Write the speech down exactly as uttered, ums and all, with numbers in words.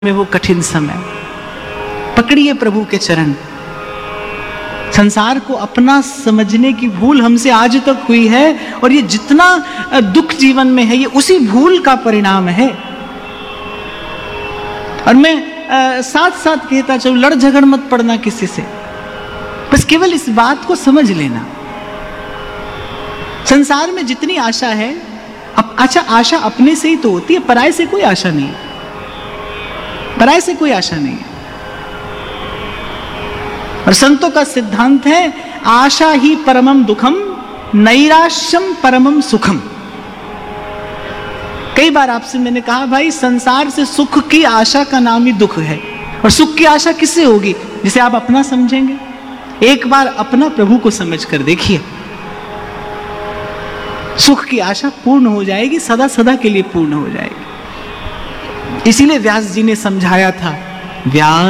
में वो कठिन समय, पकड़िए प्रभु के चरण। संसार को अपना समझने की भूल हमसे आज तक हुई है और ये जितना दुख जीवन में है ये उसी भूल का परिणाम है। और मैं आ, साथ साथ कहता चलूं, लड़ झगड़ मत पड़ना किसी से, बस केवल इस बात को समझ लेना, संसार में जितनी आशा है, अब अच्छा आशा अपने से ही तो होती है, पराये से कोई आशा नहीं है, पराये से कोई आशा नहीं है। और संतों का सिद्धांत है, आशा ही परमम दुखम, नैराश्यम परमम सुखम। कई बार आपसे मैंने कहा, भाई संसार से सुख की आशा का नाम ही दुख है, और सुख की आशा किससे होगी? जिसे आप अपना समझेंगे। एक बार अपना प्रभु को समझ कर देखिए, सुख की आशा पूर्ण हो जाएगी, सदा सदा के लिए पूर्ण हो जाएगी। इसीलिए व्यास जी ने समझाया था, व्यास